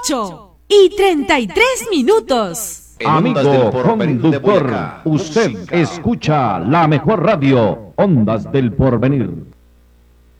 8:33. Amigo conductor, usted escucha la mejor radio, Ondas del Porvenir.